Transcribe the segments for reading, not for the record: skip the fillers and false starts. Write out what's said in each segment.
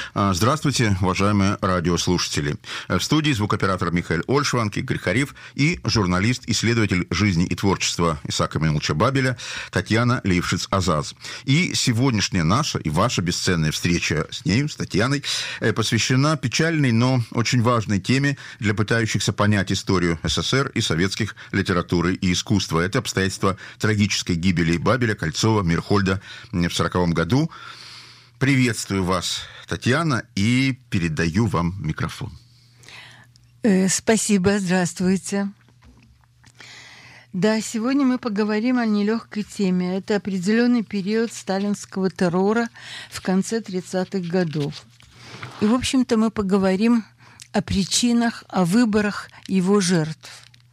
Здравствуйте, уважаемые радиослушатели. В студии звукооператор Михаил Ольшванг, Игорь Хариф и журналист, исследователь жизни и творчества Исаака Михайловича Бабеля Татьяна Лейпшиц-Азаз. И сегодняшняя наша и ваша бесценная встреча с нею, с Татьяной, посвящена печальной, но очень важной теме для пытающихся понять историю СССР и советских литературы и искусства. Это обстоятельства трагической гибели Бабеля, Кольцова, Мирхольда в 1940 году. Приветствую вас, Татьяна, и передаю вам микрофон. Спасибо, здравствуйте. Да, сегодня мы поговорим о нелегкой теме. Это определенный период сталинского террора в конце 30-х годов. И, в общем-то, мы поговорим о причинах, о выборах его жертв.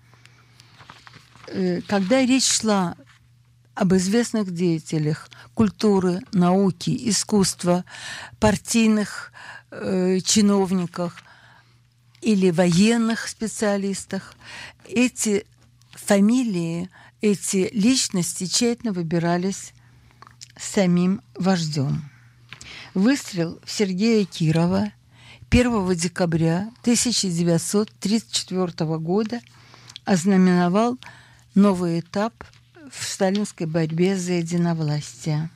Когда речь шла об известных деятелях культуры, науки, искусства, партийных чиновниках или военных специалистах, эти фамилии, эти личности тщательно выбирались самим вождем. Выстрел в Сергея Кирова 1 декабря 1934 года ознаменовал новый этап в сталинской борьбе за единовластие.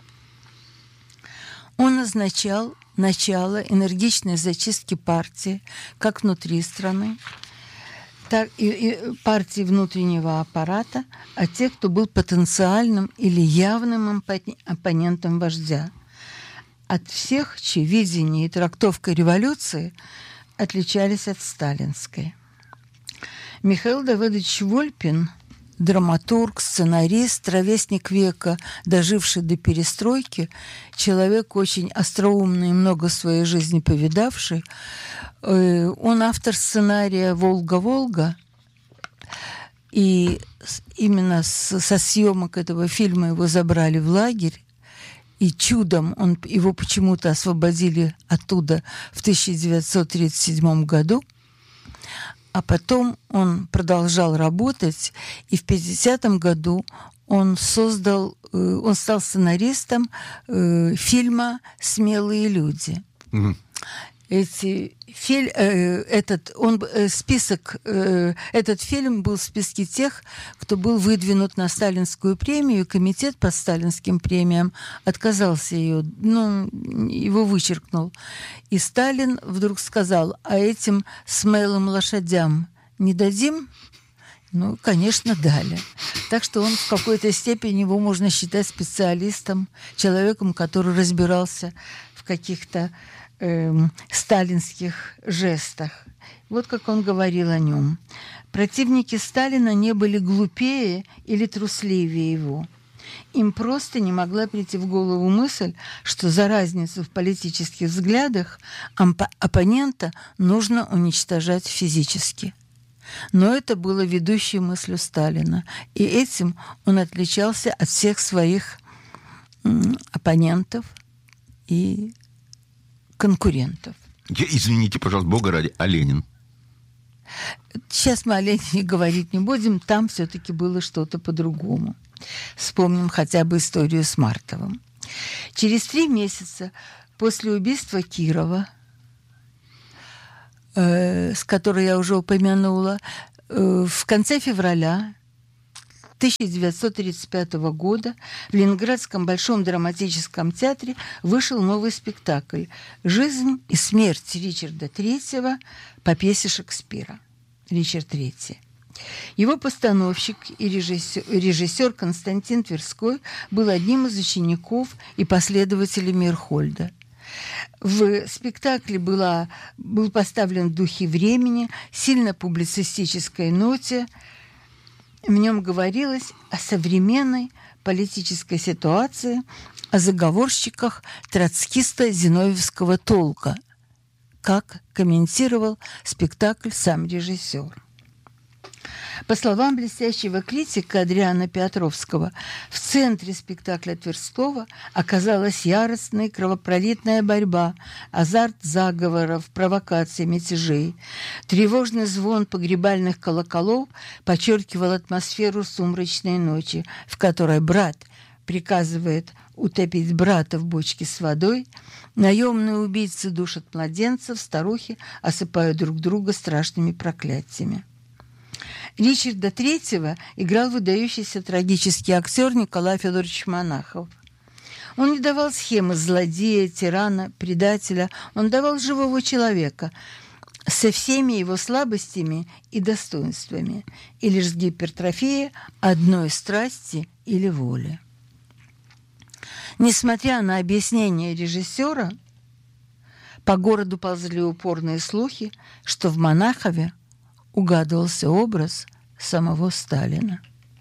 Он означал начало энергичной зачистки партии как внутри страны, так и партии внутреннего аппарата, а тех, кто был потенциальным или явным оппонентом вождя. От всех, чьи видение и трактовка революции отличались от сталинской. Михаил Давыдович Вольпин, драматург, сценарист, ровесник века, доживший до перестройки, человек очень остроумный и много в своей жизни повидавший. Он автор сценария «Волга-Волга», и именно со съемок этого фильма его забрали в лагерь, и чудом его почему-то освободили оттуда в 1937 году. А потом он продолжал работать, и в 50-м году он стал сценаристом фильма «Смелые люди». Mm-hmm. Этот фильм был в списке тех, кто был выдвинут на сталинскую премию. Комитет по сталинским премиям отказался его вычеркнул. И Сталин вдруг сказал: а этим смелым лошадям не дадим? Ну, конечно, дали. Так что он в какой-то степени, его можно считать специалистом, человеком, который разбирался в каких-то сталинских жестах. Вот как он говорил о нем. Противники Сталина не были глупее или трусливее его. Им просто не могла прийти в голову мысль, что за разницу в политических взглядах оппонента нужно уничтожать физически. Но это было ведущей мыслью Сталина. И этим он отличался от всех своих оппонентов и конкурентов. Извините, пожалуйста, Бога ради, а Ленин? Сейчас мы о Ленине говорить не будем, там все-таки было что-то по-другому. Вспомним хотя бы историю с Мартовым. Через 3 месяца после убийства Кирова, с которой я уже упомянула, в конце февраля 1935 года в Ленинградском Большом драматическом театре вышел новый спектакль «Жизнь и смерть Ричарда III» по пьесе Шекспира. Ричард III. Его постановщик и режиссер Константин Тверской был одним из учеников и последователей Мирхольда. В спектакле был поставлен в духе времени, сильно публицистической ноте. В нем говорилось о современной политической ситуации, о заговорщиках троцкисто-зиновьевского толка, как комментировал спектакль сам режиссер. По словам блестящего критика Адриана Петровского, в центре спектакля Тверского оказалась яростная кровопролитная борьба, азарт заговоров, провокаций, мятежей. Тревожный звон погребальных колоколов подчеркивал атмосферу сумрачной ночи, в которой брат, приказывает утопить брата в бочке с водой, наемные убийцы душат младенцев, старухи осыпают друг друга страшными проклятиями. Ричарда III играл выдающийся трагический актер Николай Федорович Монахов. Он не давал схемы злодея, тирана, предателя. Он давал живого человека со всеми его слабостями и достоинствами, и лишь с гипертрофией одной страсти или воли. Несмотря на объяснение режиссера, по городу ползли упорные слухи, что в Монахове угадывался образ самого Сталина.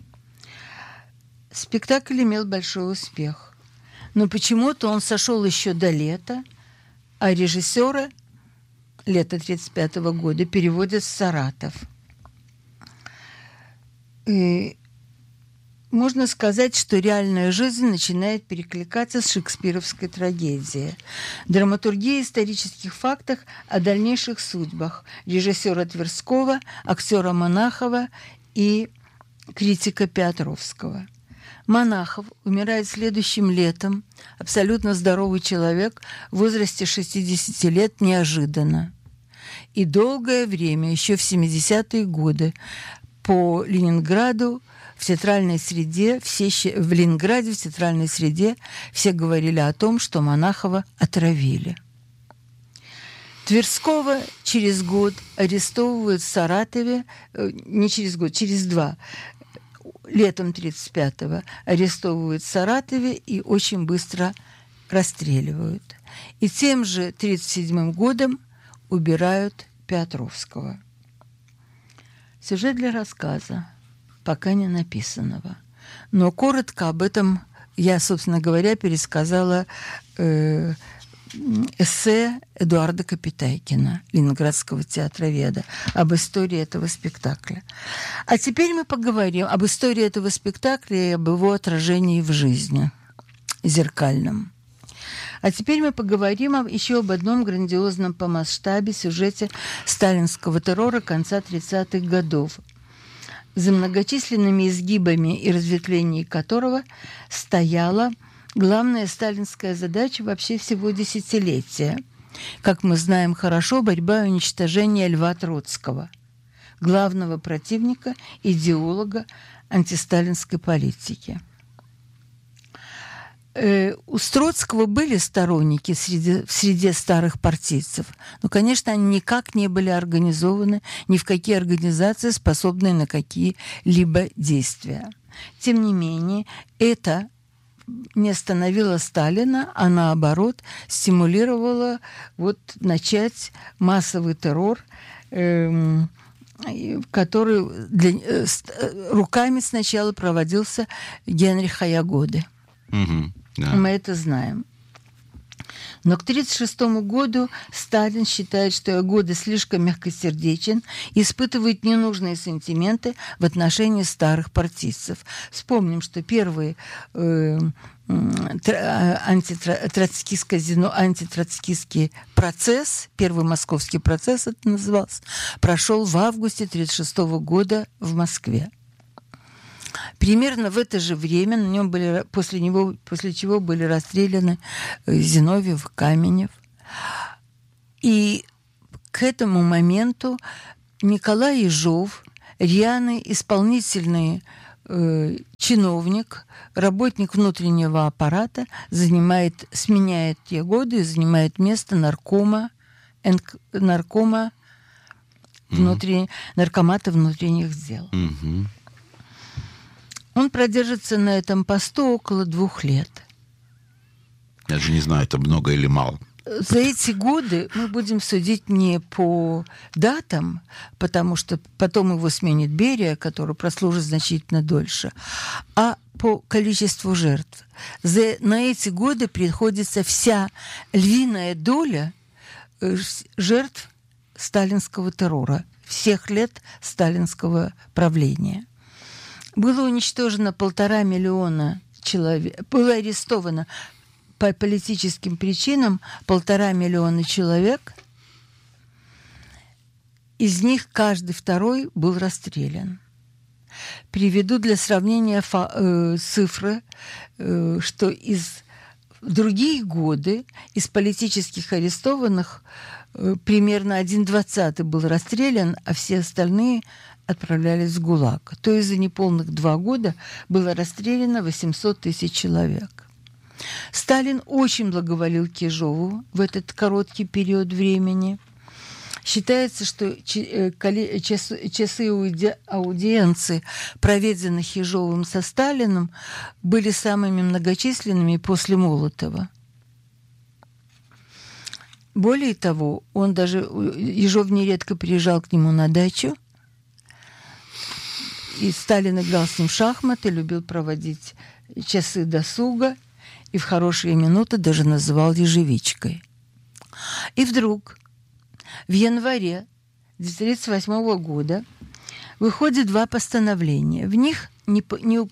Спектакль имел большой успех, но почему-то он сошел еще до лета, а режиссера лета 1935 года переводят в Саратов. И можно сказать, что реальная жизнь начинает перекликаться с шекспировской трагедией. Драматургия исторических фактов о дальнейших судьбах режиссера Тверского, актера Монахова и критика Петровского. Монахов умирает следующим летом, абсолютно здоровый человек в возрасте 60 лет неожиданно. И долгое время, еще в 70-е годы, по Ленинграду в театральной среде, в Ленинграде в театральной среде все говорили о том, что Монахова отравили. Тверского через год арестовывают в Саратове, не через год, через 2, летом 1935-го арестовывают в Саратове и очень быстро расстреливают. И тем же 1937 годом убирают Петровского. Сюжет для рассказа, пока не написанного. Но коротко об этом я, собственно говоря, пересказала эссе Эдуарда Капитайкина, ленинградского театроведа, об истории этого спектакля. А теперь мы поговорим об истории этого спектакля и об его отражении в жизни, зеркальном. А теперь мы поговорим еще об одном грандиозном по масштабе сюжете сталинского террора конца 30-х годов, за многочисленными изгибами и разветвлениями которого стояла главная сталинская задача вообще всего десятилетия. Как мы знаем хорошо, борьба и уничтожение Льва Троцкого, главного противника, идеолога антисталинской политики. У Троцкого были сторонники в среде старых партийцев, но, конечно, они никак не были организованы ни в какие организации, способные на какие-либо действия. Тем не менее, это не остановило Сталина, а наоборот стимулировало начать массовый террор, который руками сначала проводился Генриха Ягоды. Угу, да. Мы это знаем. Но к 1936 году Сталин считает, что Ягода слишком мягкосердечен и испытывает ненужные сентименты в отношении старых партийцев. Вспомним, что первый антитроцкистский процесс, первый московский процесс это назывался, прошел в августе 1936 года в Москве. Примерно в это же время на нем после чего были расстреляны Зиновьев, Каменев. И к этому моменту Николай Ежов, рьяный исполнительный чиновник, работник внутреннего аппарата, сменяет Ягоду и занимает место наркомата внутренних дел. Угу. Он продержится на этом посту около 2 лет. Я же не знаю, это много или мало. За эти годы мы будем судить не по датам, потому что потом его сменит Берия, который прослужит значительно дольше, а по количеству жертв. На эти годы приходится вся львиная доля жертв сталинского террора, всех лет сталинского правления. Было уничтожено 1,5 миллиона человек, было арестовано по политическим причинам 1,5 миллиона человек. Из них каждый второй был расстрелян. Приведу для сравнения цифры, что в другие годы из политических арестованных примерно 1/20 был расстрелян, а все остальные отправлялись в ГУЛАГ. То есть за неполных 2 года было расстреляно 800 тысяч человек. Сталин очень благоволил к Ежову в этот короткий период времени. Считается, что часы аудиенции, проведенных Ежовым со Сталиным, были самыми многочисленными после Молотова. Более того, Ежов нередко приезжал к нему на дачу, и Сталин играл с ним в шахматы, любил проводить часы досуга, и в хорошие минуты даже называл ежевичкой. И вдруг в январе 1938 года выходят 2 постановления. В них нет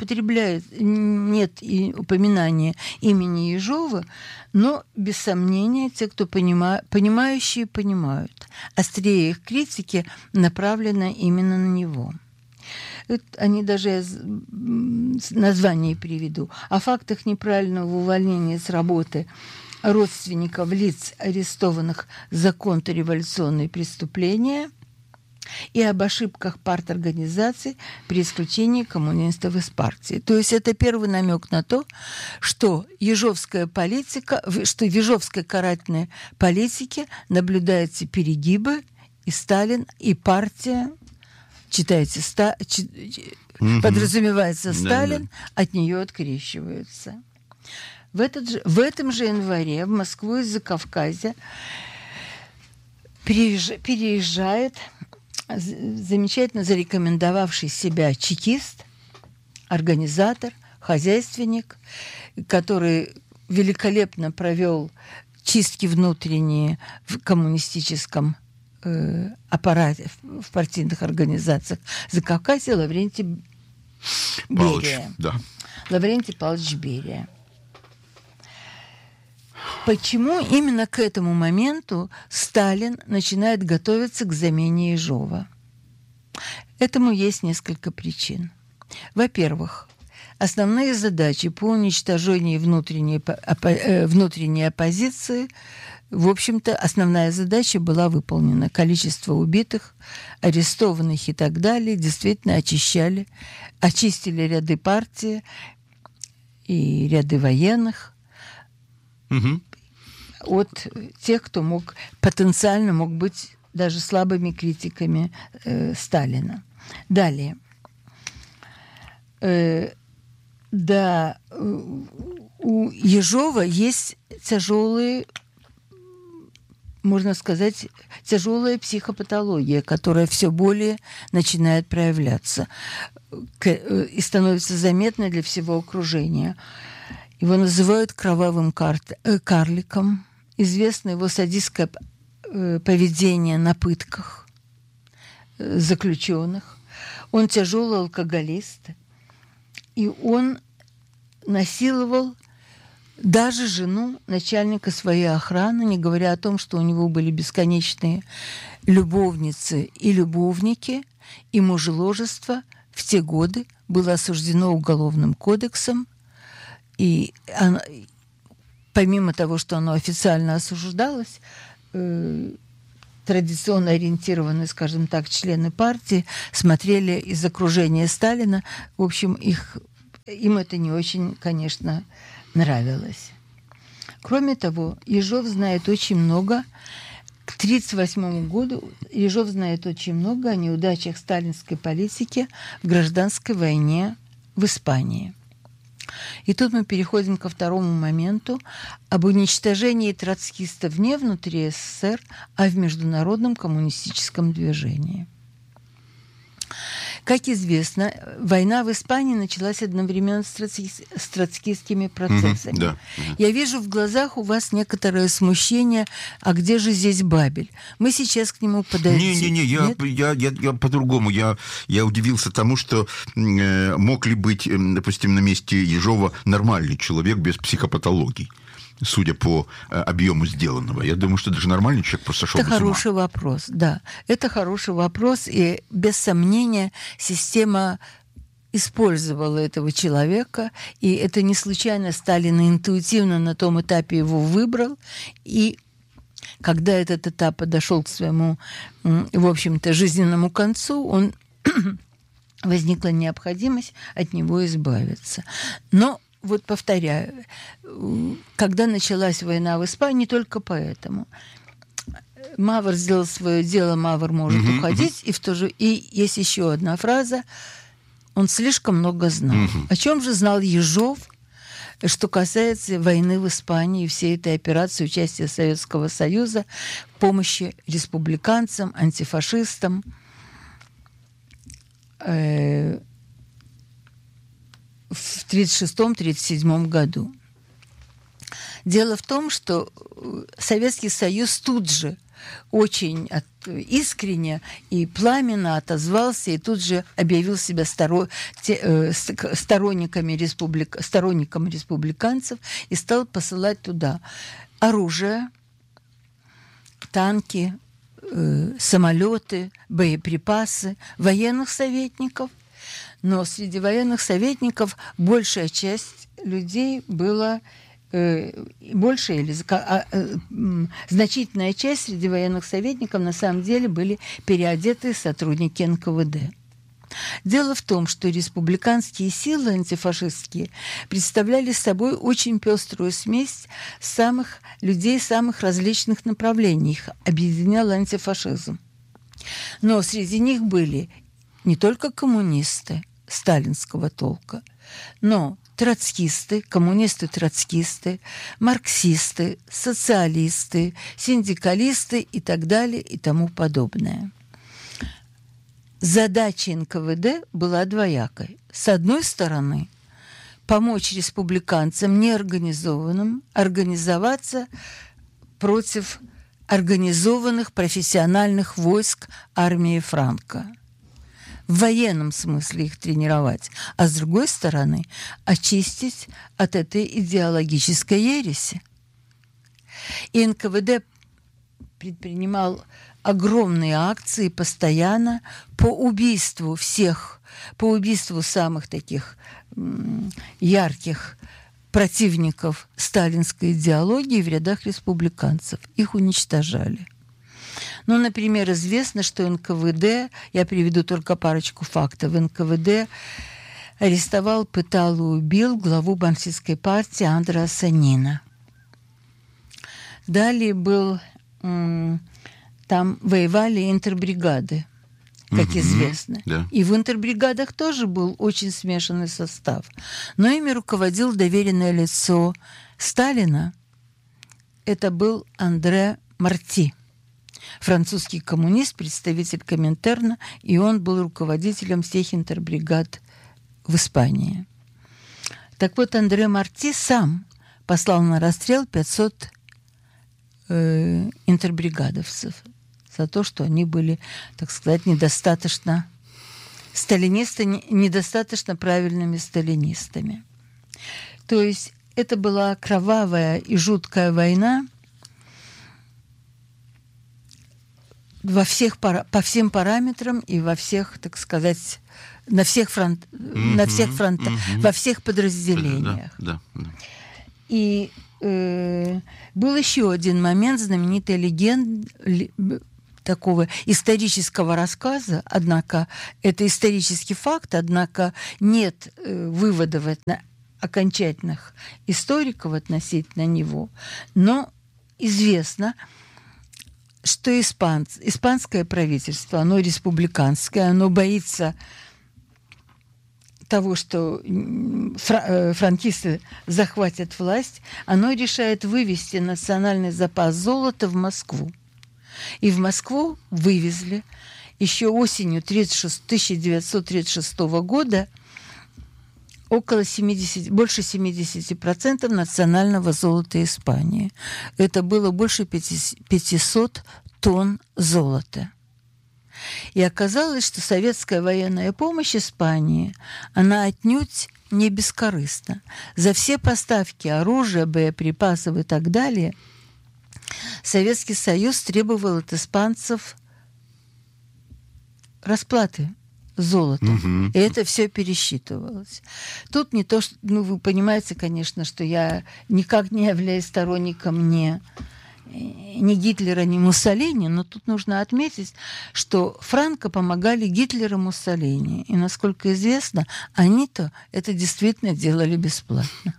и упоминания имени Ежова, но, без сомнения, те, кто понимающие, понимают. Острее их критики направлена именно на него. Они даже название приведу. О фактах неправильного увольнения с работы родственников лиц, арестованных за контрреволюционные преступления, и об ошибках парторганизаций при исключении коммунистов из партии. То есть это первый намек на то, что в ежовской карательной политике наблюдаются перегибы, и Сталин, и партия, подразумевается Сталин, от нее открещиваются. В этом же январе в Москву из Закавказья переезжает замечательно зарекомендовавший себя чекист, организатор, хозяйственник, который великолепно провел чистки внутренние в коммунистическом аппарате, в партийных организациях Закавказья, Лаврентий Берия. Да. Лаврентий Павлович Берия. Почему именно к этому моменту Сталин начинает готовиться к замене Ежова? Этому есть несколько причин. Во-первых, основные задачи по уничтожению внутренней оппозиции, в общем-то, основная задача была выполнена. Количество убитых, арестованных и так далее действительно очистили ряды партии и ряды военных от тех, кто потенциально мог быть даже слабыми критиками Сталина. Далее. У Ежова есть можно сказать, тяжелая психопатология, которая все более начинает проявляться и становится заметной для всего окружения. Его называют кровавым карликом. Известно его садистское поведение на пытках заключенных. Он тяжелый алкоголист, и он насиловал даже жену начальника своей охраны, не говоря о том, что у него были бесконечные любовницы и любовники, и мужеложество в те годы было осуждено Уголовным кодексом, и помимо того, что оно официально осуждалось, традиционно ориентированные, скажем так, члены партии смотрели из окружения Сталина. В общем, им это не очень, конечно, нравилось. Кроме того, Ежов знает очень много. К 1938 году Ежов знает очень много о неудачах сталинской политики в гражданской войне в Испании. И тут мы переходим ко второму моменту об уничтожении троцкистов не внутри СССР, а в международном коммунистическом движении. Как известно, война в Испании началась одновременно с троцкистскими процессами. Да. Я вижу в глазах у вас некоторое смущение. А где же здесь Бабель? Мы сейчас к нему подойдем. Я по-другому. Я удивился тому, что мог ли быть, допустим, на месте Ежова нормальный человек без психопатологий, судя по объему сделанного. Я думаю, что даже нормальный человек просто шел. Это хороший вопрос, да. Это хороший вопрос, и без сомнения система использовала этого человека, и это не случайно Сталин интуитивно на том этапе его выбрал, и когда этот этап подошел к своему, в общем-то, жизненному концу, возникла необходимость от него избавиться. Но, вот повторяю, когда началась война в Испании, не только поэтому. Мавр сделал свое дело, Мавр может уходить, и есть еще одна фраза: он слишком много знал. О чем же знал Ежов, что касается войны в Испании, всей этой операции участия Советского Союза в помощи республиканцам, антифашистам в 1936-1937 году? Дело в том, что Советский Союз тут же очень искренне и пламенно отозвался и тут же объявил себя сторонником республиканцев и стал посылать туда оружие, танки, самолеты, боеприпасы, военных советников. Но среди военных советников большая часть людей была... значительная часть среди военных советников на самом деле были переодетые сотрудники НКВД. Дело в том, что республиканские силы антифашистские представляли собой очень пеструю смесь людей самых различных направлений. Их объединял антифашизм. Но среди них были не только коммунисты сталинского толка, но троцкисты, коммунисты-троцкисты, марксисты, социалисты, синдикалисты и так далее и тому подобное. Задача НКВД была двоякой. С одной стороны, помочь республиканцам неорганизованным организоваться против организованных профессиональных войск армии Франко. В военном смысле их тренировать, а с другой стороны очистить от этой идеологической ереси. И НКВД предпринимал огромные акции постоянно по убийству самых таких ярких противников сталинской идеологии в рядах республиканцев. Их уничтожали. Ну, например, известно, что НКВД, я приведу только парочку фактов, НКВД арестовал, пытал и убил главу марксистской партии Андреаса Нина. Далее там воевали интербригады, как известно. Да. И в интербригадах тоже был очень смешанный состав. Но ими руководил доверенное лицо Сталина. Это был Андре Марти, французский коммунист, представитель Коминтерна, и он был руководителем всех интербригад в Испании. Так вот, Андре Марти сам послал на расстрел 500 интербригадовцев за то, что они были, так сказать, недостаточно правильными сталинистами. То есть это была кровавая и жуткая война по всем параметрам и во всех, так сказать, во всех подразделениях. Да. И был еще один момент знаменитой легенды, такого исторического рассказа, однако это исторический факт, однако нет выводов окончательных историков относительно него, но известно, что испанское правительство, оно республиканское, оно боится того, что франкисты захватят власть, оно решает вывести национальный запас золота в Москву. И в Москву вывезли еще осенью 1936 года больше 70% национального золота Испании. Это было больше 500 тонн золота. И оказалось, что советская военная помощь Испании, она отнюдь не бескорыстна. За все поставки оружия, боеприпасов и так далее Советский Союз требовал от испанцев расплаты золотом. И это все пересчитывалось. Тут не то, что... Ну, вы понимаете, конечно, что я никак не являюсь сторонником ни Гитлера, ни Муссолини, но тут нужно отметить, что Франко помогали Гитлеру и Муссолини. И, насколько известно, они-то это действительно делали бесплатно.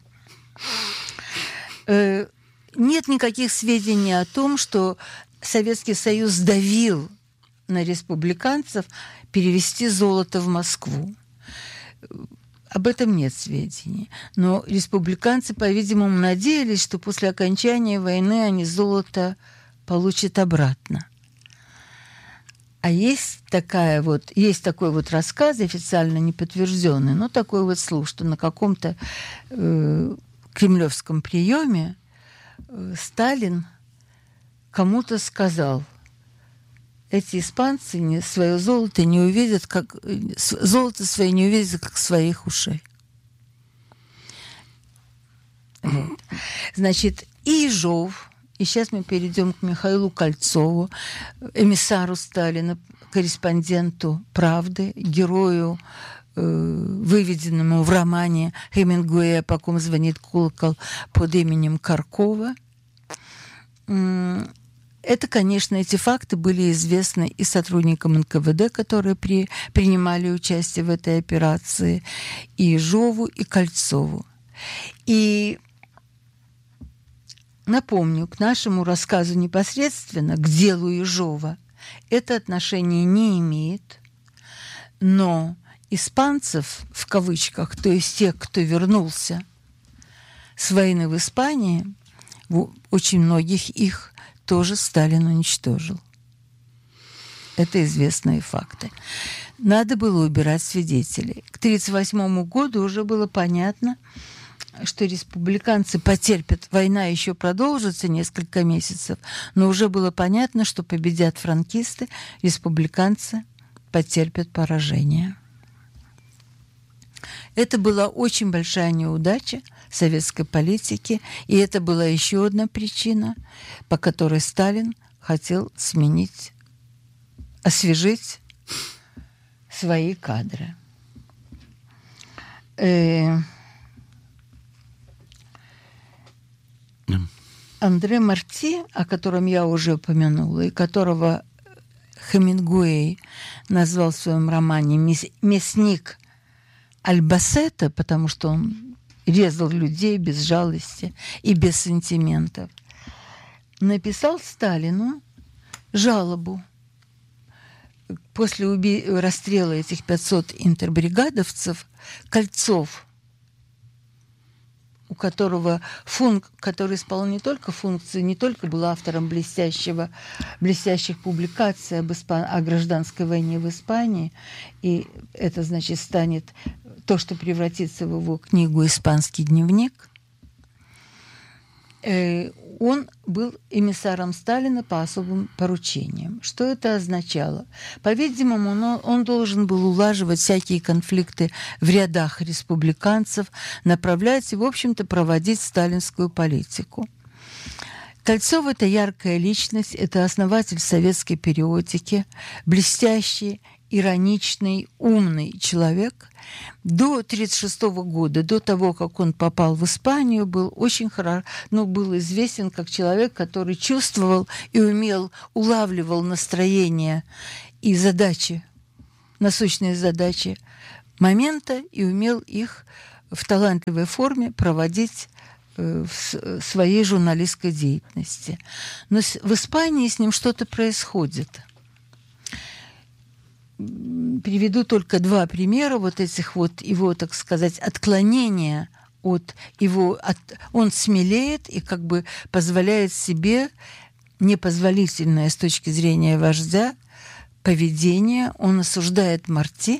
Нет никаких сведений о том, что Советский Союз давил на республиканцев перевести золото в Москву. Об этом нет сведений. Но республиканцы, по-видимому, надеялись, что после окончания войны они золото получат обратно. А есть такой вот рассказ, официально не подтвержденный, но такой вот слух, что на каком-то кремлевском приеме Сталин кому-то сказал: эти испанцы свое золото не увидят, золото свое не увидят, как своих ушей. Вот. Значит, и Ежов, и сейчас мы перейдем к Михаилу Кольцову, эмиссару Сталина, корреспонденту «Правды», герою, выведенному в романе Хемингуэя «По ком звонит колокол» под именем Каркова. Это, конечно, эти факты были известны и сотрудникам НКВД, которые принимали участие в этой операции, и Ежову, и Кольцову. И напомню, к нашему рассказу непосредственно, к делу Ежова, это отношение не имеет, но испанцев, в кавычках, то есть тех, кто вернулся с войны в Испании, очень многих их тоже Сталин уничтожил. Это известные факты. Надо было убирать свидетелей. К 1938 году уже было понятно, что республиканцы потерпят. Война еще продолжится несколько месяцев, но уже было понятно, что победят франкисты, республиканцы потерпят поражение. Это была очень большая неудача советской политики, и это была еще одна причина, по которой Сталин хотел освежить свои кадры. Андре Марти, о котором я уже упомянула, и которого Хемингуэй назвал в своем романе «Мясник Альбасета», потому что он резал людей без жалости и без сантиментов, написал Сталину жалобу. После расстрела этих 500 интербригадовцев Кольцов, у которого который исполнял не только функции, не только был автором блестящих публикаций о гражданской войне в Испании, и это, значит, станет то, что превратится в его книгу «Испанский дневник», он был эмиссаром Сталина по особым поручениям. Что это означало? По-видимому, он должен был улаживать всякие конфликты в рядах республиканцев, направлять и, в общем-то, проводить сталинскую политику. Кольцов – это яркая личность, это основатель советской периодики, блестящий, ироничный, умный человек. До 1936 года, до того, как он попал в Испанию, был очень был известен как человек, который чувствовал и улавливал настроение и задачи, насущные задачи момента, и умел их в талантливой форме проводить в своей журналистской деятельности. Но в Испании с ним что-то происходит. Приведу только два примера вот этих вот его, так сказать, отклонения от его... Он смелеет и как бы позволяет себе непозволительное с точки зрения вождя поведение. Он осуждает Марти,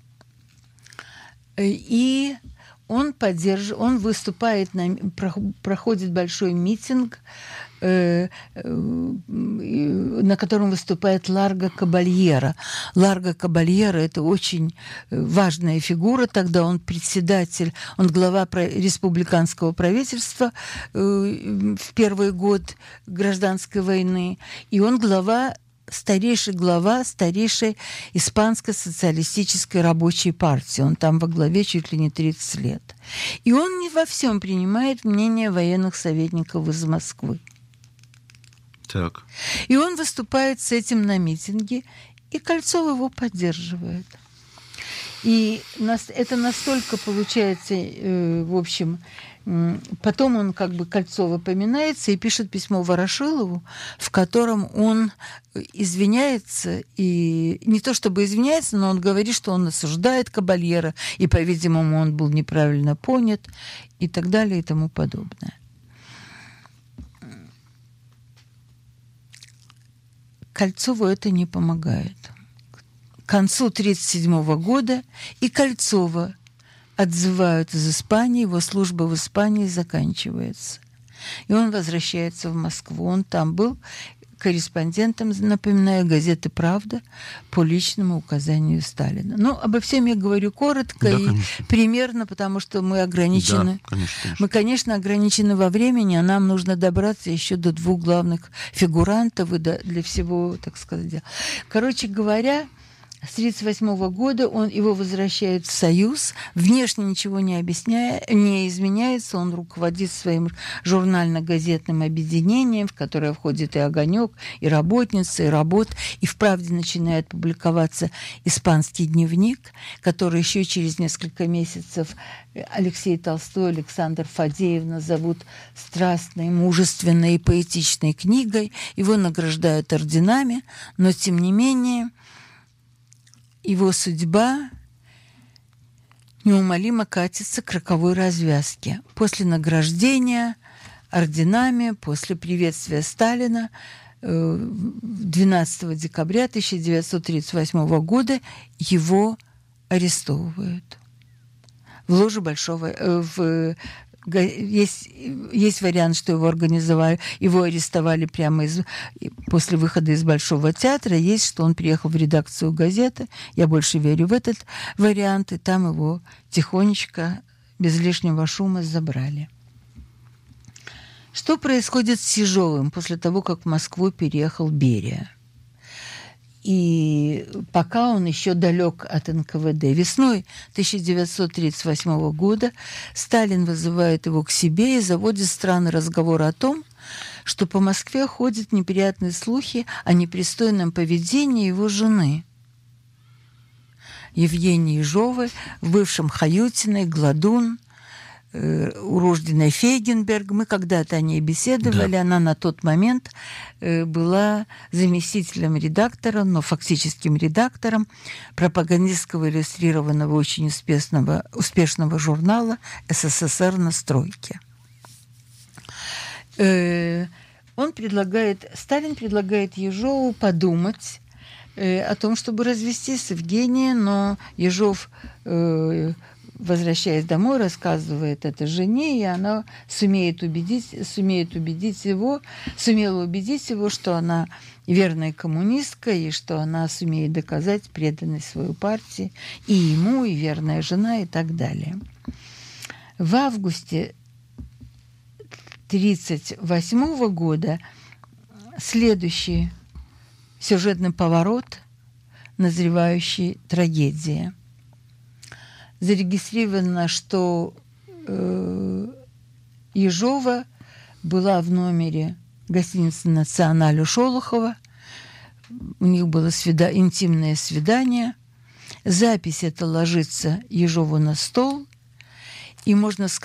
и он выступает, проходит большой митинг, на котором выступает Ларго Кабальеро. Ларго Кабальеро – это очень важная фигура. Тогда он председатель, он глава республиканского правительства в первый год гражданской войны, и он глава старейший глава старейшей испанской социалистической рабочей партии. Он там во главе чуть ли не 30 лет. И он не во всем принимает мнение военных советников из Москвы. Так. И он выступает с этим на митинге, и Кольцов его поддерживает. И это настолько получается, в общем, потом он как бы Кольцова поминается и пишет письмо Ворошилову, в котором он извиняется, и не то чтобы извиняется, но он говорит, что он осуждает Кабальера, и, по-видимому, он был неправильно понят, и так далее, и тому подобное. Кольцову это не помогает. К концу 1937 года и Кольцова отзывают из Испании, его служба в Испании заканчивается. И он возвращается в Москву. Он там был корреспондентом, напоминаю, газеты «Правда» по личному указанию Сталина. Ну, обо всем я говорю коротко и примерно, потому что мы ограничены. Да, конечно. Мы, конечно, ограничены во времени, а нам нужно добраться еще до двух главных фигурантов и для всего, так сказать, дела. Короче говоря, с 1938 года его возвращают в Союз, внешне ничего не изменяется, он руководит своим журнально-газетным объединением, в которое входит и «Огонек», и «Работница», и «Работ», и в «Правде» начинает публиковаться «Испанский дневник», который еще через несколько месяцев Алексей Толстой, Александр Фадеев назовут страстной, мужественной и поэтичной книгой. Его награждают орденами, но, тем не менее, его судьба неумолимо катится к роковой развязке. После награждения орденами, после приветствия Сталина 12 декабря 1938 года его арестовывают. В ложе Большого... Есть вариант, что его арестовали прямо после выхода из Большого театра. Есть, что он приехал в редакцию газеты. Я больше верю в этот вариант. И там его тихонечко, без лишнего шума, забрали. Что происходит с Ежовым после того, как в Москву переехал Берия? И пока он еще далек от НКВД. Весной 1938 года Сталин вызывает его к себе и заводит странный разговор о том, что по Москве ходят неприятные слухи о непристойном поведении его жены Евгении Ежовой, в бывшем Хаютиной, Гладун, урожденной Фейгенберг. Мы когда-то о ней беседовали. Да. Она на тот момент была заместителем редактора, но фактическим редактором пропагандистского иллюстрированного очень успешного журнала «СССР на стройке». Сталин предлагает Ежову подумать о том, чтобы развестись с Евгенией, но Ежов, возвращаясь домой, рассказывает это жене, и она сумела убедить его, что она верная коммунистка, и что она сумеет доказать преданность своей партии и ему, и верная жена, и так далее. В августе 1938 года следующий сюжетный поворот, назревающий трагедия. Зарегистрировано, что Ежова была в номере гостиницы «Националь» у Шолохова. У них было интимное свидание. Запись эта ложится Ежову на стол. И можно сказать,